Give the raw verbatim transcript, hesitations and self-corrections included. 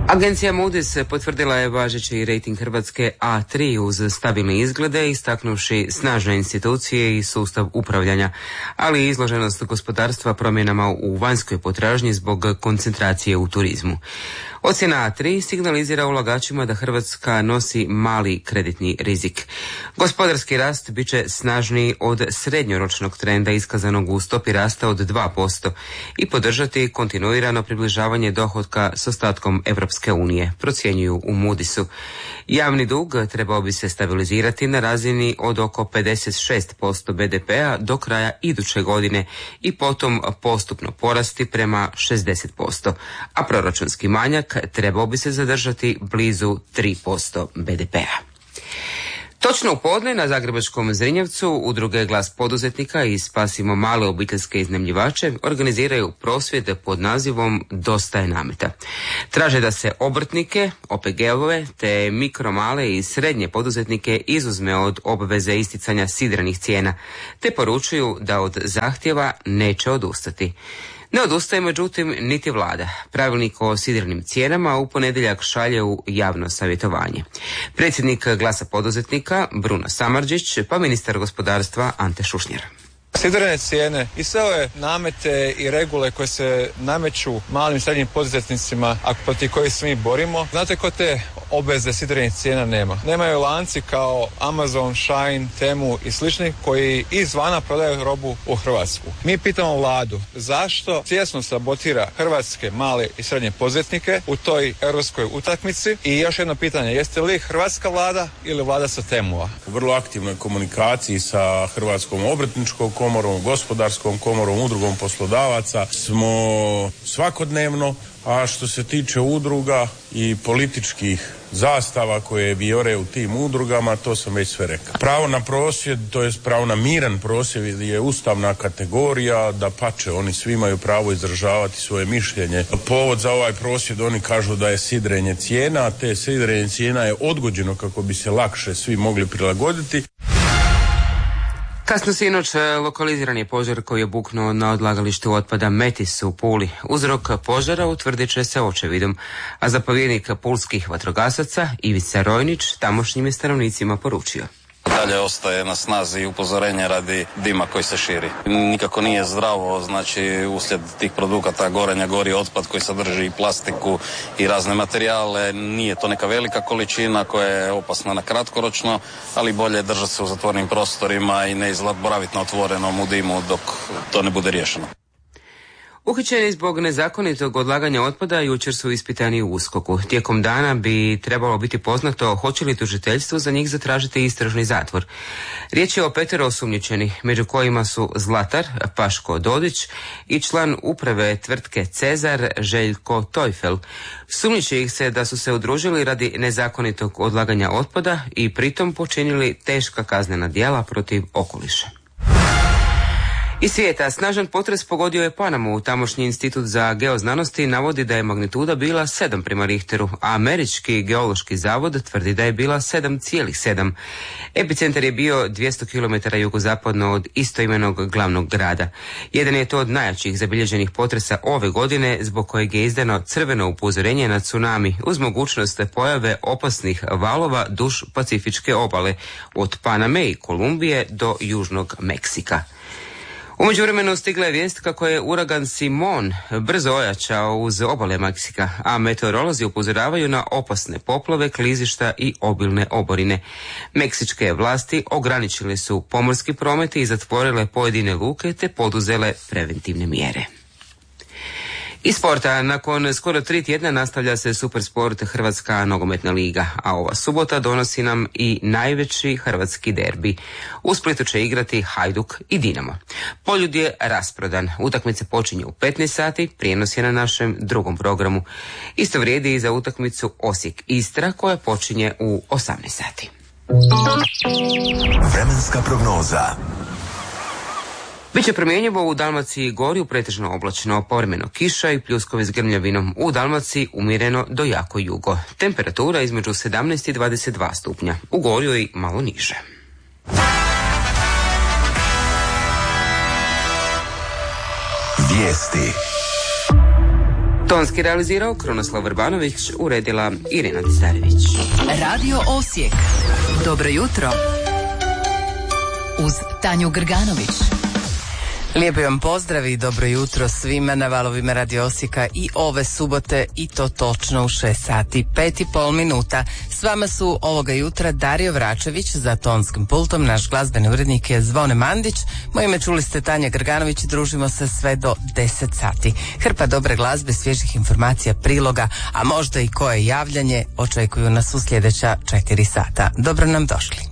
Agencija Moody's potvrdila je važeći rejting Hrvatske A tri uz stabilne izglede, istaknuvši snažne institucije i sustav upravljanja, ali i izloženost gospodarstva promjenama u vanjskoj potražnji zbog koncentracije u turizmu. Ocjena A tri signalizira ulagačima da Hrvatska nosi mali kreditni rizik. Gospodarski rast bit će snažniji od srednjoročnog trenda iskazanog u stopi rasta od dva posto i podržati kontinuirano približavanje dohotka s ostatkom Europske unije, procjenjuju u Moody'su. Javni dug trebao bi se stabilizirati na razini od oko pedeset šest posto be de pea do kraja iduće godine i potom postupno porasti prema šezdeset posto, a proračunski manjak trebao bi se zadržati blizu tri posto be de pea. Točno u podne na zagrebačkom Zrinjevcu udruge Glas poduzetnika i Spasimo male obiteljske iznajmljivače organiziraju prosvjed pod nazivom Dosta je nameta. Traže da se obrtnike, o pe ge-ove te mikro, male i srednje poduzetnike izuzme od obveze isticanja sidranih cijena, te poručuju da od zahtjeva neće odustati. Ne odustaje međutim niti vlada. Pravilnik o sidranim cijenama u ponedjeljak šalje u javno savjetovanje. Predsjednik Glasa poduzetnika Bruno Samardžić pa ministar gospodarstva Ante Šušnjar. Sidrane cijene i sve ove namete i regule koje se nameću malim i srednjim poduzetnicima, a protiv kojih se mi borimo, znate ko te obveze sidranih cijena nema? Nemaju lanci kao Amazon, Shine, Temu i slični koji izvana prodaju robu u Hrvatsku. Mi pitamo vladu zašto svjesno sabotira hrvatske male i srednje poduzetnike u toj europskoj utakmici i još jedno pitanje, jeste li hrvatska vlada ili vlada sa Temua? U vrlo aktivnoj komunikaciji sa Hrvatskom obrtničkom komorom, gospodarskom komorom, udrugom poslodavaca smo svakodnevno, a što se tiče udruga i političkih zastava koje vijore u tim udrugama, to sam već sve rekao. Pravo na prosvjed, to je pravo na miran prosvjed je ustavna kategorija, da pače, oni svi imaju pravo izražavati svoje mišljenje. Povod za ovaj prosvjed, oni kažu da je sidrenje cijena, a te sidrenje cijena je odgođeno kako bi se lakše svi mogli prilagoditi. Kasno sinoć lokaliziran je požar koji je buknuo na odlagalištu otpada Metis u Puli. Uzrok požara utvrdit će se očevidom, a zapovjednik pulskih vatrogasaca Ivica Rojnić tamošnjim je stanovnicima poručio. Dalje ostaje na snazi upozorenje radi dima koji se širi. Nikako nije zdravo, znači uslijed tih produkata gorenja gori otpad koji sadrži i plastiku i razne materijale. Nije to neka velika količina koja je opasna na kratkoročno, ali bolje držati se u zatvorenim prostorima i ne boraviti na otvorenom u dimu dok to ne bude riješeno. Uhićeni zbog nezakonitog odlaganja otpada jučer su ispitani u USKOK-u. Tijekom dana bi trebalo biti poznato hoće li tužiteljstvo za njih zatražiti istražni zatvor. Riječ je o petero osumnjičenih, među kojima su Zlatar, Paško Dodić i član uprave tvrtke Cezar Željko Tojfel. Sumnjiči ih se da su se udružili radi nezakonitog odlaganja otpada i pritom počinili teška kaznena djela protiv okoliša. Iz svijeta, snažan potres pogodio je Panamu. Tamošnji institut za geoznanosti navodi da je magnituda bila sedam prema Richteru, a američki geološki zavod tvrdi da je bila sedam zarez sedam. Epicentar je bio dvjesto kilometara jugozapadno od istoimenog glavnog grada. Jedan je to od najjačih zabilježenih potresa ove godine, zbog kojeg je izdano crveno upozorenje na tsunami uz mogućnost pojave opasnih valova duž Pacifičke obale, od Paname i Kolumbije do Južnog Meksika. U međuvremenu stigla je vijest kako je uragan Simon brzo ojačao uz obale Meksika, a meteorolozi upozoravaju na opasne poplave, klizišta i obilne oborine. Meksičke vlasti ograničile su pomorski promet i zatvorile pojedine luke te poduzele preventivne mjere. Iz sporta, nakon skoro tri tjedna nastavlja se Supersport Hrvatska nogometna liga, a ova subota donosi nam i najveći hrvatski derbi. U Splitu će igrati Hajduk i Dinamo. Poljud je rasprodan, utakmica počinje u petnaest sati, prijenos je na našem drugom programu. Isto vrijedi i za utakmicu Osijek-Istra koja počinje u osamnaest sati. Vremenska prognoza. Biće promjenjivo u Dalmaciji i Gorju, pretežno oblačno, povremeno kiša i pljuskovi s grmljavinom. U Dalmaciji umjereno do jako jugo. Temperatura između sedamnaest i dvadeset dva stupnja. U Gorju i malo niže. Vijesti. Tonski realizirao Krunoslav Vrbanović, uredila Irina Tisarević. Radio Osijek. Dobro jutro. Uz Tanju Grganović. Lijepo vam pozdrav i dobro jutro svima na valovima Radio Osijeka i ove subote, i to točno u šest sati pet i pol minuta. S vama su ovoga jutra Dario Vračević, za tonskim pultom naš glazbeni urednik je Zvone Mandić. Moje ime čuli ste Tanja Grganović i družimo se sve do deset sati. Hrpa dobre glazbe, svježih informacija, priloga, a možda i koje javljanje očekuju nas u sljedeća četiri sata. Dobro nam došli.